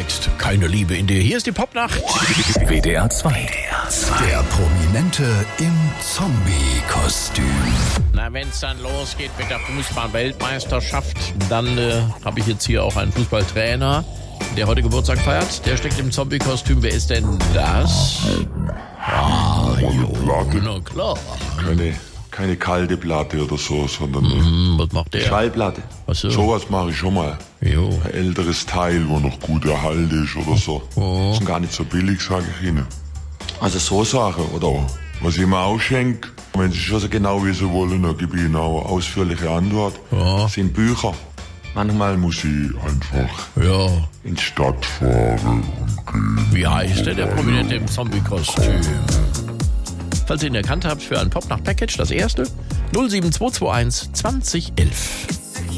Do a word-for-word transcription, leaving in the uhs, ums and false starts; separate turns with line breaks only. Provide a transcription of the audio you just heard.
trägst keine Liebe in dir. Hier ist die Popnacht.
W D R zwei.
Der Prominente im Zombie-Kostüm.
Na, wenn es dann losgeht mit der Fußball-Weltmeisterschaft, dann äh, habe ich jetzt hier auch einen Fußballtrainer, der heute Geburtstag feiert. Der steckt im Zombie-Kostüm. Wer ist denn das? Ah, jo, na klar.
Keine, keine kalte Platte oder so, sondern
Hm, was macht der?
Schallplatte.
Ach so.
Sowas mache ich schon mal.
Jo.
Ein älteres Teil, wo noch gut erhalten ist oder so.
Oh.
Das ist gar nicht so billig, sage ich Ihnen. Also so Sachen, oder was ich mir ausschenke, wenn Sie schon so genau wissen wollen, dann gebe ich Ihnen auch eine ausführliche Antwort.
Ja.
Sind Bücher. Manchmal muss ich einfach
Ja.
in die Stadt fahren und gehen.
Wie heißt der, der Prominente im Zombie-Kostüm? Falls ihr ihn erkannt habt für ein Popnacht-Package, das erste null sieben zwei zwei eins zwanzig elf.